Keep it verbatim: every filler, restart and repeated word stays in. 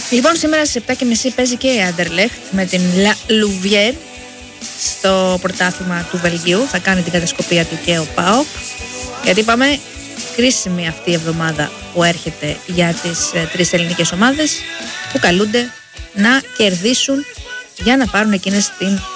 Λοιπόν, σήμερα στις επτά και μισή παίζει και η Άντερλεχτ με την La Louvière στο πρωτάθλημα του Βελγίου. Θα κάνει την κατασκοπία του και ο ΠΑΟΚ. Γιατί είπαμε, κρίσιμη αυτή η εβδομάδα που έρχεται για τις ε, τρεις ελληνικές ομάδες που καλούνται να κερδίσουν για να πάρουν εκείνες την